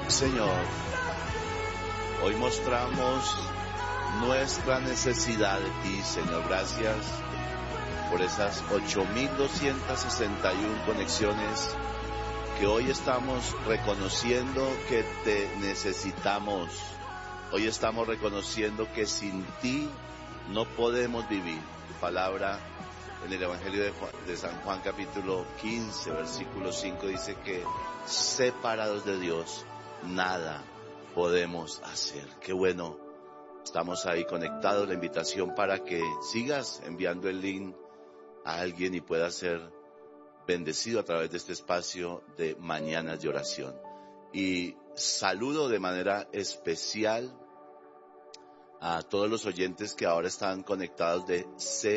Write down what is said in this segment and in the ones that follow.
Señor, hoy mostramos nuestra necesidad de ti, Señor. Gracias por esas 8.261 conexiones que hoy estamos reconociendo que te necesitamos. Hoy estamos reconociendo que sin ti no podemos vivir. Tu palabra en el Evangelio de San Juan capítulo 15, versículo 5 dice que separados de Dios nada podemos hacer. Qué bueno, estamos ahí conectados. La invitación para que sigas enviando el link a alguien y pueda ser bendecido a través de este espacio de Mañanas de Oración. Y saludo de manera especial a todos los oyentes que ahora están conectados de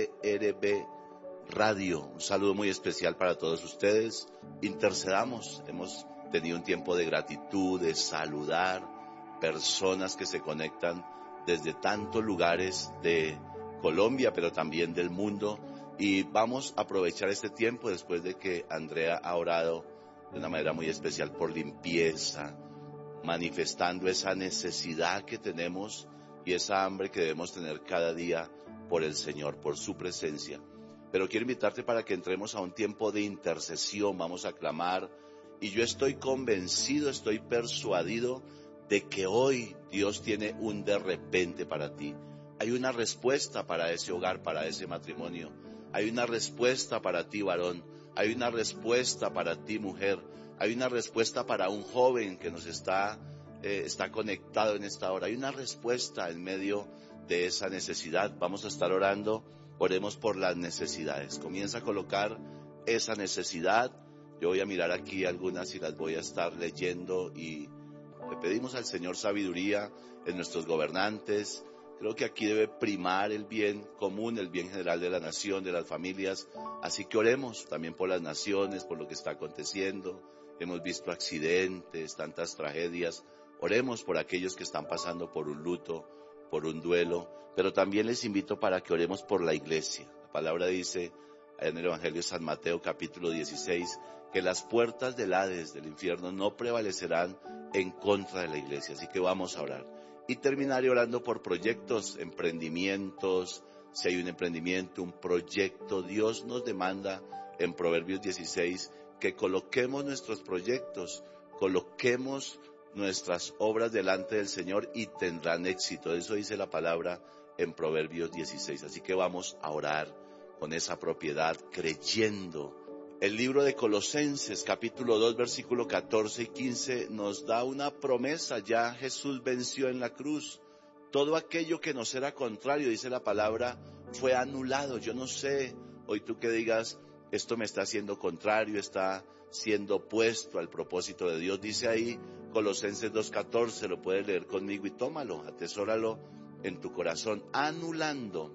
CRB Radio. Un saludo muy especial para todos ustedes. Intercedamos. Hemos tenido un tiempo de gratitud, de saludar personas que se conectan desde tantos lugares de Colombia, pero también del mundo. Y vamos a aprovechar este tiempo después de que Andrea ha orado de una manera muy especial por limpieza, manifestando esa necesidad que tenemos y esa hambre que debemos tener cada día por el Señor, por su presencia. Pero quiero invitarte para que entremos a un tiempo de intercesión. Vamos a clamar, y yo estoy convencido, estoy persuadido de que hoy Dios tiene un de repente para ti. Hay una respuesta para ese hogar, para ese matrimonio. Hay una respuesta para ti, varón. Hay una respuesta para ti, mujer. Hay una respuesta para un joven que nos está conectado en esta hora. Hay una respuesta en medio de esa necesidad. Vamos a estar orando. Oremos por las necesidades. Comienza a colocar esa necesidad. Yo voy a mirar aquí algunas y las voy a estar leyendo, y le pedimos al Señor sabiduría en nuestros gobernantes. Creo que aquí debe primar el bien común, el bien general de la nación, de las familias. Así que oremos también por las naciones, por lo que está aconteciendo. Hemos visto accidentes, tantas tragedias. Oremos por aquellos que están pasando por un luto, por un duelo. Pero también les invito para que oremos por la iglesia. La palabra dice en el Evangelio de San Mateo capítulo 16 que las puertas del Hades, del infierno, no prevalecerán en contra de la iglesia. Así que vamos a orar. Y terminaré orando por proyectos, emprendimientos. Si hay un emprendimiento, un proyecto, Dios nos demanda en Proverbios 16 que coloquemos nuestros proyectos, coloquemos nuestras obras delante del Señor y tendrán éxito. Eso dice la palabra en Proverbios 16. Así que vamos a orar con esa propiedad, creyendo. El libro de Colosenses, capítulo 2, versículo 14 y 15, nos da una promesa. Ya Jesús venció en la cruz. Todo aquello que nos era contrario, dice la palabra, fue anulado. Yo no sé, hoy tú que digas, esto me está haciendo contrario, está siendo opuesto al propósito de Dios. Dice ahí Colosenses 2:14, lo puedes leer conmigo y tómalo, atesóralo en tu corazón. Anulando,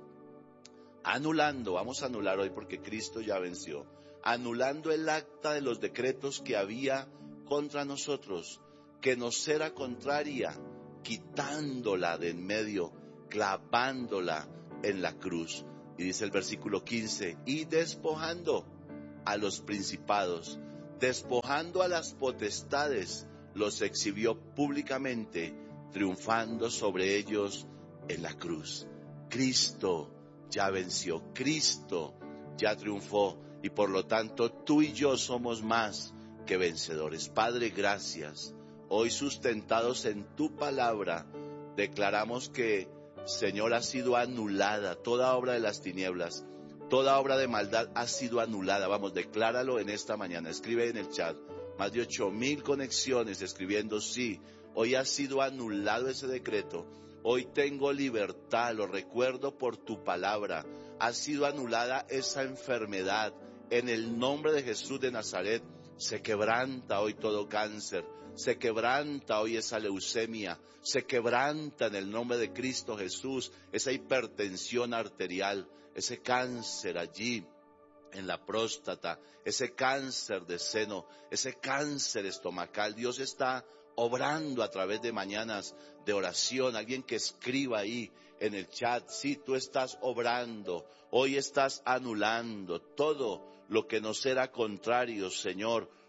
vamos a anular hoy porque Cristo ya venció. Anulando el acta de los decretos que había contra nosotros, que nos era contraria, quitándola de en medio, clavándola en la cruz. Y dice el versículo 15, y despojando a los principados, despojando a las potestades, los exhibió públicamente, triunfando sobre ellos en la cruz. Cristo ya venció, Cristo ya triunfó, y por lo tanto tú y yo somos más que vencedores. Padre, gracias. Hoy, sustentados en tu palabra, declaramos que, Señor, ha sido anulada toda obra de las tinieblas, toda obra de maldad ha sido anulada. Vamos, decláralo en esta mañana. Escribe en el chat, más de 8,000 conexiones escribiendo sí. Hoy ha sido anulado ese decreto. Hoy tengo libertad, lo recuerdo por tu palabra. Ha sido anulada esa enfermedad. En el nombre de Jesús de Nazaret, se quebranta hoy todo cáncer. Se quebranta hoy esa leucemia. Se quebranta en el nombre de Cristo Jesús esa hipertensión arterial, ese cáncer allí en la próstata, ese cáncer de seno, ese cáncer estomacal. Dios está obrando a través de mañanas de oración. Alguien que escriba ahí en el chat, sí, tú estás obrando, hoy estás anulando todo lo que nos era contrario, Señor.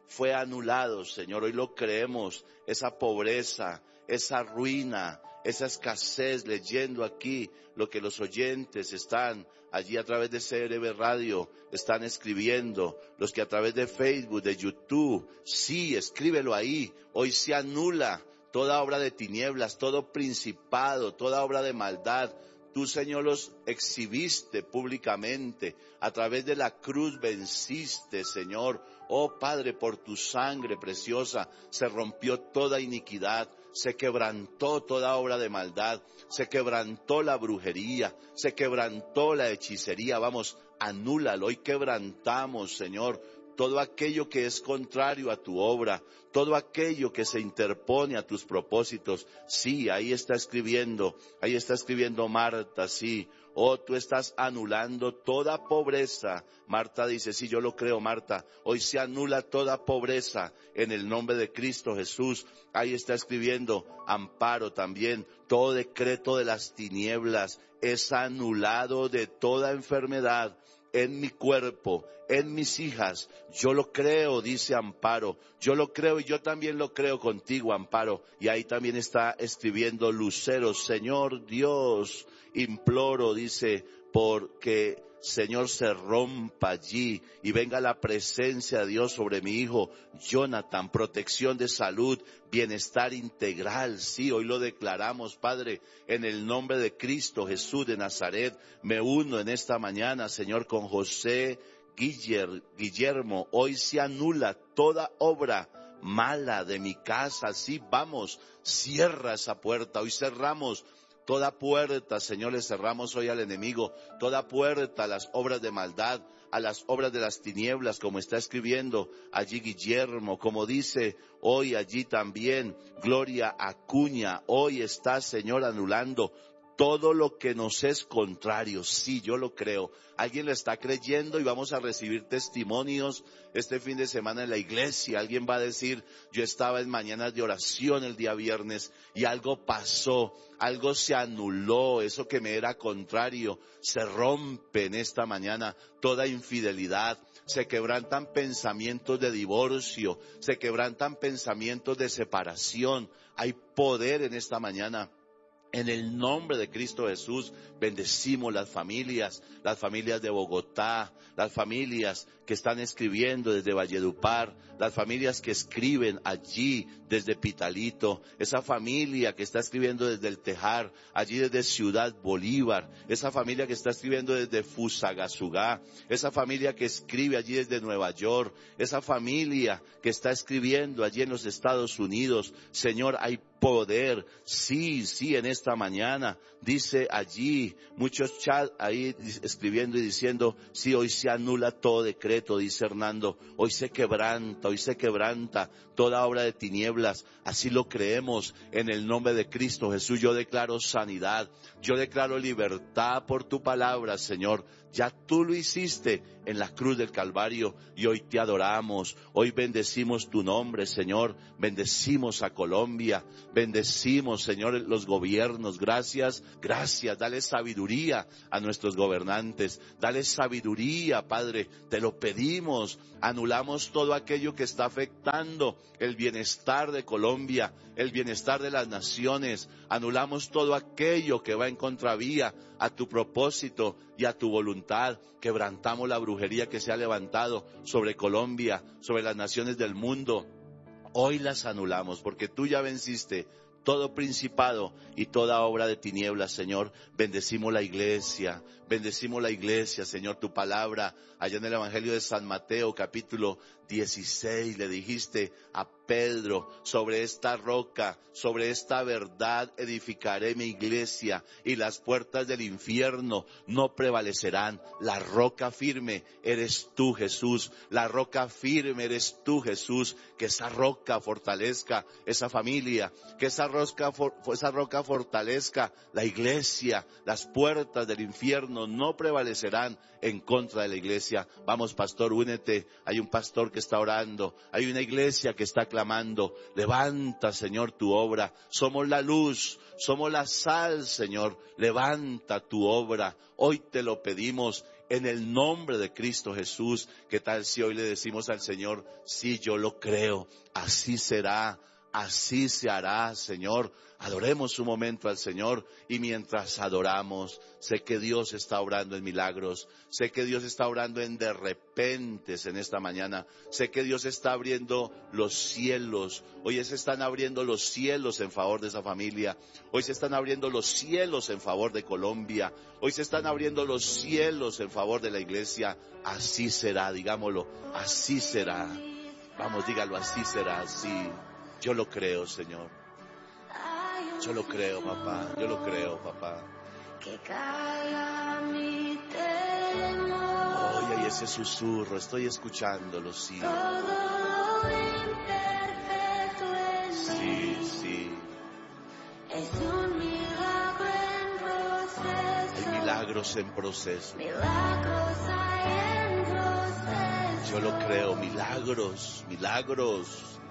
fue anulado, Señor. Hoy lo creemos, esa pobreza, esa ruina, esa escasez, leyendo aquí lo que los oyentes están allí a través de CRB Radio, están escribiendo, los que a través de Facebook, de YouTube, sí, escríbelo ahí. Hoy se anula toda obra de tinieblas, todo principado, toda obra de maldad. Tú, Señor, los exhibiste públicamente, a través de la cruz venciste, Señor. Oh Padre, por tu sangre preciosa se rompió toda iniquidad, se quebrantó toda obra de maldad, se quebrantó la brujería, se quebrantó la hechicería. Vamos, anúlalo. Hoy quebrantamos, Señor, todo aquello que es contrario a tu obra, todo aquello que se interpone a tus propósitos. Sí, ahí está escribiendo Marta, sí. Oh, tú estás anulando toda pobreza. Marta dice, sí, yo lo creo, Marta. Hoy se anula toda pobreza en el nombre de Cristo Jesús. Ahí está escribiendo Amparo también. Todo decreto de las tinieblas es anulado de toda enfermedad en mi cuerpo, en mis hijas. Yo lo creo, dice Amparo. Yo lo creo y yo también lo creo contigo, Amparo. Y ahí también está escribiendo Lucero. Señor Dios, imploro, dice, porque Señor se rompa allí y venga la presencia de Dios sobre mi hijo Jonathan, protección de salud, bienestar integral. Sí, hoy lo declaramos, Padre, en el nombre de Cristo Jesús de Nazaret. Me uno en esta mañana, Señor, con José Guillermo. Hoy se anula toda obra mala de mi casa. Sí, vamos, cierra esa puerta. Hoy cerramos toda puerta, Señor, le cerramos hoy al enemigo, toda puerta a las obras de maldad, a las obras de las tinieblas, como está escribiendo allí Guillermo, como dice hoy allí también Gloria Acuña. Hoy está, Señor, anulando todo lo que nos es contrario. Sí, yo lo creo. Alguien lo está creyendo y vamos a recibir testimonios este fin de semana en la iglesia. Alguien va a decir, yo estaba en mañanas de oración el día viernes y algo pasó, algo se anuló, eso que me era contrario se rompe en esta mañana. Toda infidelidad, se quebrantan pensamientos de divorcio, se quebrantan pensamientos de separación. Hay poder en esta mañana. En el nombre de Cristo Jesús, bendecimos las familias de Bogotá, las familias que están escribiendo desde Valledupar, las familias que escriben allí desde Pitalito, esa familia que está escribiendo desde El Tejar, allí desde Ciudad Bolívar, esa familia que está escribiendo desde Fusagasugá, esa familia que escribe allí desde Nueva York, esa familia que está escribiendo allí en los Estados Unidos. Señor, hay poder, sí, en esta mañana, dice allí, muchos chats ahí escribiendo y diciendo, sí, hoy se anula todo decreto, dice Hernando, hoy se quebranta toda obra de tinieblas, así lo creemos en el nombre de Cristo Jesús. Yo declaro sanidad, yo declaro libertad por tu palabra, Señor. Ya tú lo hiciste en la cruz del Calvario y hoy te adoramos. Hoy bendecimos tu nombre, Señor. Bendecimos a Colombia. Bendecimos, Señor, los gobiernos. Gracias. Dale sabiduría a nuestros gobernantes. Dale sabiduría, Padre. Te lo pedimos. Anulamos todo aquello que está afectando el bienestar de Colombia, el bienestar de las naciones. Anulamos todo aquello que va en contravía a tu propósito y a tu voluntad. Quebrantamos la brujería que se ha levantado sobre Colombia, sobre las naciones del mundo. Hoy las anulamos porque tú ya venciste todo principado y toda obra de tinieblas, Señor. Bendecimos la iglesia, Señor, tu palabra. Allá en el Evangelio de San Mateo, capítulo 16, le dijiste a Pedro, sobre esta roca, sobre esta verdad edificaré mi iglesia y las puertas del infierno no prevalecerán. La roca firme eres tú, Jesús. La roca firme eres tú, Jesús. Que esa roca fortalezca esa familia, que esa roca fortalezca la iglesia. Las puertas del infierno no prevalecerán en contra de la iglesia. Vamos, pastor, únete. Hay un pastor que está orando. Hay una iglesia que está clamando. Levanta, Señor, tu obra. Somos la luz, somos la sal, Señor. Levanta tu obra. Hoy te lo pedimos en el nombre de Cristo Jesús. ¿Qué tal si hoy le decimos al Señor, sí, yo lo creo, así será, así se hará, Señor? Adoremos un momento al Señor, y mientras adoramos, sé que Dios está obrando en milagros, sé que Dios está obrando en de repentes en esta mañana, sé que Dios está abriendo los cielos. Hoy se están abriendo los cielos en favor de esa familia, hoy se están abriendo los cielos en favor de Colombia, hoy se están abriendo los cielos en favor de la iglesia. Así será, digámoslo, así será. Vamos, dígalo, así será, así. Yo lo creo, Señor. Yo lo creo, papá. Yo lo creo, papá. Oye, y ese susurro, estoy escuchándolo, sí. Sí, sí. Hay milagros en proceso. Yo lo creo, milagros, milagros.